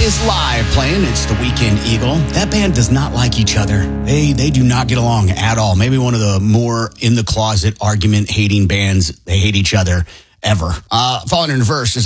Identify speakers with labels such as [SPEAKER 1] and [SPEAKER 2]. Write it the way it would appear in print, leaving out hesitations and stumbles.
[SPEAKER 1] is live playing. It's the Weekend Eagle. That band does not like each other. They do not get along at all. Maybe one of the more in the closet argument hating bands. They hate each other ever. Falling in Reverse is